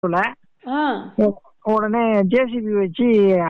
ஆ. உடனே ஜேசிபி வச்சு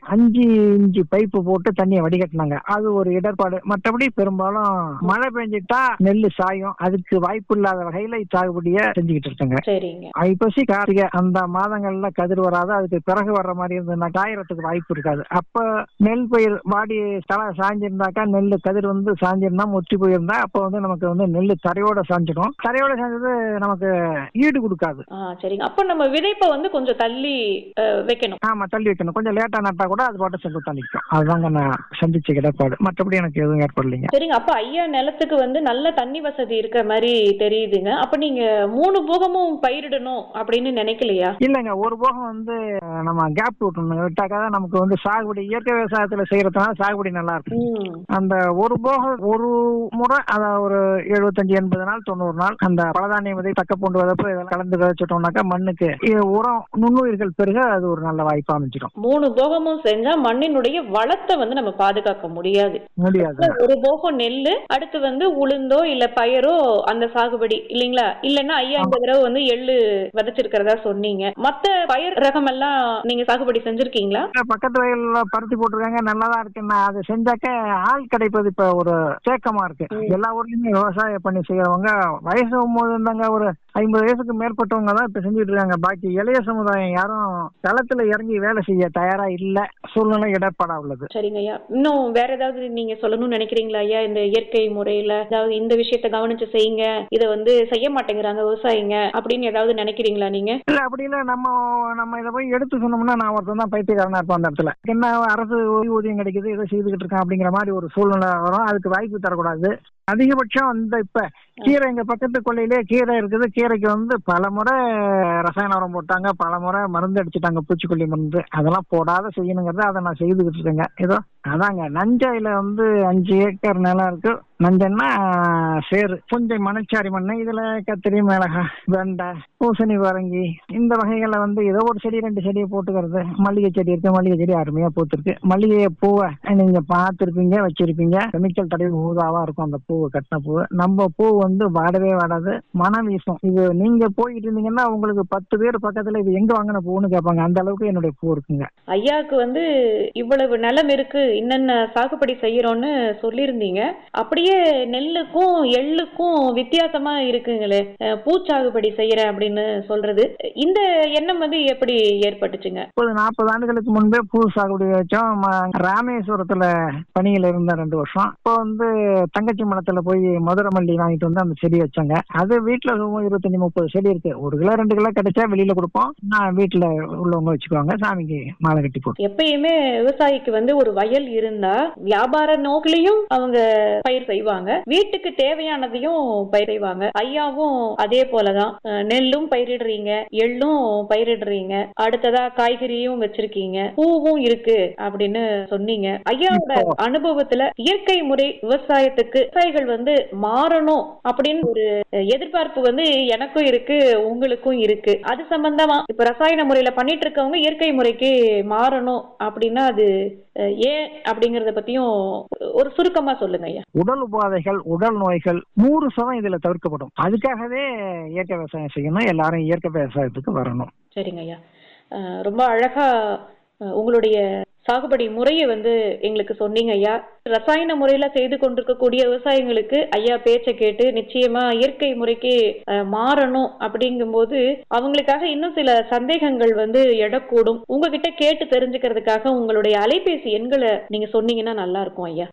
5 inch pipe போட்டு தண்ணியை வடிகட்டினாங்க. அது ஒரு இடர்பாடு. மற்றபடி பெரும்பாலும் மழை பெஞ்சிட்டா நெல்லு சாயும். அதுக்கு வாய்ப்பு இல்லாத வகையில சாகுபடிய செஞ்சுக்கிட்டு இருக்காங்க. சரிங்க. ஐப்பசி கார்த்திகை அந்த மாதங்கள்ல கதிர் வராது. அதுக்கு பிறகு வர்ற மாதிரி இருந்ததுன்னா காயறதுக்கு வாய்ப்பு இருக்காது. அப்ப நெல் பயிர் வாடி தலை சாஞ்சிருந்தாக்கா நெல் கதிர் வந்து சாஞ்சிருந்தா முற்றி போயிருந்தா அப்ப வந்து நமக்கு வந்து நெல் தரையோட சாஞ்சிடும். தரையோட சாஞ்சது நமக்கு ஈடு கொடுக்காது. சரிங்க. அப்ப நம்ம விதைப்பை வந்து கொஞ்சம் தள்ளி வைக்கணும். ஆமா, தள்ளி வைக்கணும். கொஞ்சம் லேட்டா நட்டா கூட அது பாட்டு செங்குத்தா நிற்கும். அதுதாங்க நான் சந்திச்ச இடர்பாடு. மற்றபடி எனக்கு எதுவும் ஏற்படலைங்க. சரிங்க. அப்ப ஐயா நிலத்துக்கு வந்து நல்ல தண்ணி வசதி இருக்கிற மாதிரி தெரியுதுங்க. அப்ப நீங்க 3 போகமும் பயிரிடணும் அப்படின்னு நினைக்கலையா? இல்லங்க, ஒரு போகம் வந்து நம்ம கேப் விட்டணும். விட்டாக்கா நமக்கு வந்து சாகுபடி இயற்கை விவசாயத்துல செய்யறதுனால சாகுபடி நல்லா இருக்கும். அந்த ஒரு போகம் ஒரு முறை அதாவது ஒரு 75-80 நாள் 90 நாள் அந்த பலதானிய விதை தக்கப்பூண்டு விதப்பு இதெல்லாம் கலந்து விதைச்சிட்டோம்னாக்கா மண்ணுக்கு உரம் நுண்ணுயிர்கள் பெருக அது ஒரு நல்ல வாய்ப்பா அமைஞ்சிடும். 3 போகமும் செஞ்சா மண்ணினுடைய வளத்தை வந்து நம்ம பாதுகாக்க முடியாது. ஒரு போகம் நெல்லு, அடுத்து வந்து உளுந்தோ இல்ல பயரோ அந்த சாகுபடி இல்லீங்களா? இல்லன்னா ஐயா இந்த தடவை வந்து எள்ளு விதைச்சிருக்கிறதா சொன்னீங்க. மத்த பயிர் ரகம் எல்லாம் நீங்க சாகுபடி செஞ்சிருக்கீங்களா? பக்கத்து வயல்ல பருத்தி போட்டிருக்காங்க, நல்லாதான் இருக்கு. அது செஞ்சாக்க ஆள் கிடைப்பது இப்ப ஒரு தேக்கமா இருக்கு. எல்லா ஊர்லயுமே விவசாயம் பண்ணி செய்யறவங்க வயசு போது இருந்தாங்க ஒரு 50 வயசுக்கு மேற்பட்டவங்க தான் இப்ப செஞ்சுட்டு இருக்காங்க. பாக்கி இளைய சமுதாயம் யாரும் களத்துல இறங்கி வேலை செய்ய தயாரா இல்ல. சூழ்நிலை இடர்பாடா உள்ளது. சரிங்க ஐயா. இன்னும் வேற ஏதாவது நீங்க சொல்லணும்னு நினைக்கிறீங்களா ஐயா? இந்த இயற்கை முறையில அதாவது இந்த விஷயத்த கவனிச்சு செய்யுங்க, இதை வந்து செய்ய மாட்டேங்கிறாங்க விவசாயிங்க அப்படின்னு ஏதாவது நினைக்கிறீங்களா நீங்க? இல்ல, அப்படி இல்ல. நம்ம இதை போய் எடுத்து சொன்னோம்னா நான் ஒருத்தன் தான் பைத்தியக்காரனா இருப்பேன் அந்த இடத்துல. என்ன அரசு ஓய்வூதியம் கிடைக்குது, இதை செய்துகிட்டு இருக்கான் அப்படிங்கிற மாதிரி ஒரு சூழ்நிலை வரும். அதுக்கு வாய்ப்பு தரக்கூடாது. அதிகபட்சம் வந்து இப்ப கீரை எங்க பக்கத்து கொள்ளையிலே கீரை இருக்குது. கீரைக்கு வந்து பல முறை ரசாயன உரம் போட்டாங்க, பல முறை மருந்து அடிச்சுட்டாங்க, பூச்சிக்கொல்லி மருந்து. அதெல்லாம் போடாத செய்யணுங்கிறத அதை நான் செய்துகிட்டு இருக்கேங்க. ஏதோ அதாங்க நஞ்சையில வந்து 5 ஏக்கர் நிலம் இருக்கு. நஞ்சன்னா சேரு கொஞ்சம் மணச்சாரி மண்ணு. இதுல கத்திரி, மிளகா, வெண்டை, பூசணி, வரங்கி இந்த வகைகளை வந்து ஏதோ ஒரு செடி 2 செடியை போட்டுக்கிறது. மல்லிகை செடி இருக்கு. மல்லிகை செடி அருமையா பூத்திருக்கு. மல்லிகை பூவை நீங்க பார்த்துருப்பீங்க, வச்சிருப்பீங்க. கெமிக்கல் தடவி ஊதாவா இருக்கும் அந்த பூவை, கட்டின பூ. நம்ம பூ வந்து வாடவே வாடாது, மனம் வீசும். இது நீங்க போயிட்டு இருந்தீங்கன்னா உங்களுக்கு 10 பேர் பக்கத்துல இது எங்க வாங்கின பூன்னு கேட்பாங்க. அந்த அளவுக்கு என்னுடைய பூ இருக்குங்க. ஐயாவுக்கு வந்து இவ்வளவு நிலம் இருக்கு, என்னென்ன சாகுபடி செய்யறோம்னு சொல்லியிருந்தீங்க. அப்படியே நெல்லுக்கும் எள்ளுக்கும் வித்தியாசமா இருக்குங்களே, பூச்சாகுபடி செய்யறேன் அப்படின்னு சொல்றது. இந்த எண்ணம் வந்து எப்படி ஏற்பட்டுச்சுங்க? 40 ஆண்டுகளுக்கு முன்பே பூ சாகுபடி வச்சோம். ராமேஸ்வரத்துல பணியில இருந்த 2 வருஷம். இப்போ வந்து தங்கச்சி மலத்துல போய் மதுரை மல்லி வாங்கிட்டு வந்து அந்த செடி வச்சாங்க. அது வீட்டுல 25-30 செடி இருக்கு. 1 கிலோ 2 கிலோ கிடைச்சா வெளியில கொடுப்போம். நான் வீட்டுல உள்ளவங்க வச்சுக்குவாங்க, சாமிக்கு மாலை கட்டி போட்டு. எப்பயுமே விவசாயிக்கு வந்து ஒரு வயல் இருந்தா வியாபார நோக்கிலையும் அவங்க பயிர் செய்வாங்க, வீட்டுக்கு தேவையானதையும் பயிர் செய்வாங்க. ஐயாவும் அதே போலதான் நெல்லும் பயிரிடுறீங்க, எள்ளும் பயிரிடுறீங்க, அடுத்ததா காய்கறியும் வச்சிருக்கீங்க, பூவும் இருக்கு அப்படின்னு சொன்னீங்க. ஐயாவோட அனுபவத்துல இயற்கை முறை விவசாயத்துக்கு விவசாயிகள் வந்து மாறணும் அப்படின்னு ஒரு எதிர்பார்ப்பு வந்து எனக்கும் இருக்கு, உங்களுக்கும் இருக்கு. அது சம்பந்தமா இப்ப ரசாயன முறையில பண்ணிட்டு இருக்கவங்க இயற்கை முறைக்கு மாறணும் அப்படின்னா அது ஏன் அப்படிங்கறத பத்தியும் ஒரு சுருக்கமா சொல்லுங்க ஐயா. உடல் உபாதைகள், உடல் நோய்கள் 100% இதுல தவிர்க்கப்படும். அதுக்காகவே இயற்கை விவசாயம் செய்யணும். எல்லாரும் இயற்கை விவசாயத்துக்கு வரணும். சரிங்க ஐயா. ரொம்ப அழகா உங்களுடைய சாகுபடி முறையை வந்து எங்களுக்கு சொன்னீங்க ஐயா. ரசாயன முறையில செய்து கொண்டிருக்கக்கூடிய விவசாயிகளுக்கு ஐயா பேச்சை கேட்டு நிச்சயமா இயற்கை முறைக்கு மாறணும் அப்படிங்கும்போது அவங்களுக்காக இன்னும் சில சந்தேகங்கள் வந்து எழக்கூடும். உங்ககிட்ட கேட்டு தெரிஞ்சுக்கிறதுக்காக உங்களுடைய அலைபேசி எண்களை நீங்க சொன்னீங்கன்னா நல்லா இருக்கும் ஐயா.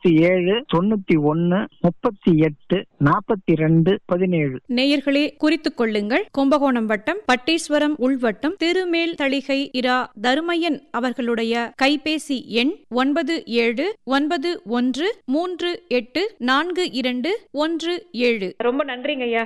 97 91 38 42 17. நேயர்களே குறித்துக் கொள்ளுங்கள். கும்பகோணம் வட்டம் பட்டீஸ்வரம் உள்வட்டம் திருமேல் தளிகை இரா தருமையன் அவர்களுடைய கைபேசி எண் 9791384217. ரொம்ப நன்றிங்க ஐயா.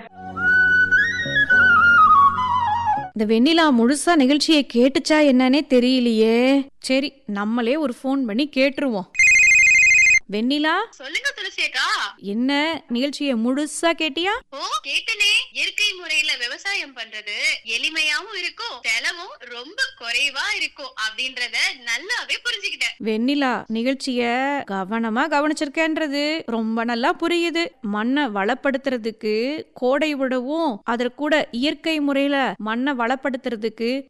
இந்த வெண்ணிலா முழுசா நிகழ்ச்சியை கேட்டுச்சா என்னன்னே தெரியலையே. சரி, நம்மளே ஒரு போன் பண்ணி கேட்டுருவோம். வெண்ணிலா, சொல்லுங்க துளசியக்கா. என்ன நிகழ்ச்சியை முழுசா கேட்டியா? ஓ, கேட்டனே. இயற்கை முறையில விவசாயம் பண்றது எளிமையாவும் இருக்கும், செலவும் ரொம்ப குறைவா இருக்கும் அப்படின்றத நல்லாவே புரிஞ்சுக்கிட்டேன். வெண்ணிலா, நிகழ்ச்சிய கவனமா கவனிச்சிருக்கேன்றது ரொம்ப நல்லா புரியுது. மண்ணை வளப்படுத்துறதுக்கு கோடை விடவும் அதற்கு கூட இயற்கை முறையில மண்ணை வளப்படுத்துறதுக்கு